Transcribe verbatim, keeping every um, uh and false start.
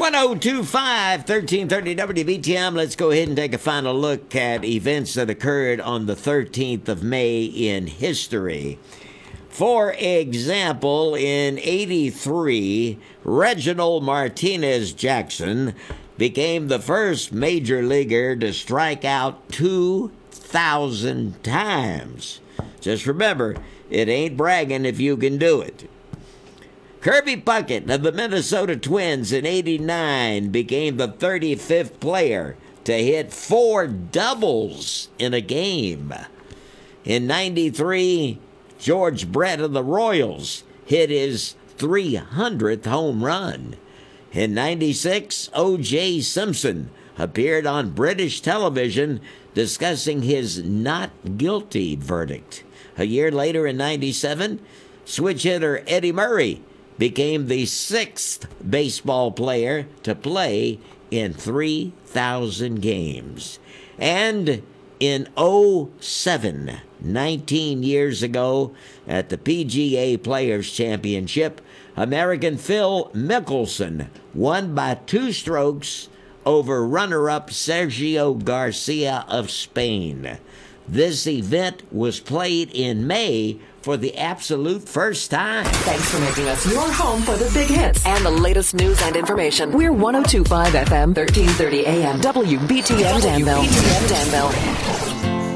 ten twenty-five, thirteen thirty W B T M. Let's go ahead and take a final look at events that occurred on the thirteenth of May in history. For example, in eighty-three, Reginald Martinez Jackson became the first major leaguer to strike out two thousand times. Just remember, it ain't bragging if you can do it. Kirby Puckett of the Minnesota Twins in eighty-nine became the thirty-fifth player to hit four doubles in a game. In ninety-three, George Brett of the Royals hit his three hundredth home run. In ninety-six, O J Simpson appeared on British television discussing his not guilty verdict. A year later, in ninety-seven, switch hitter Eddie Murray became the sixth baseball player to play in three thousand games. And in oh seven, nineteen years ago, at the P G A Players' Championship, American Phil Mickelson won by two strokes over runner-up Sergio Garcia of Spain. This event was played in May for the absolute first time. Thanks for making us your home for the big hits and the latest news and information. We're ten twenty-five F M, thirteen thirty A M, W B T M Danville. W B T M Danville.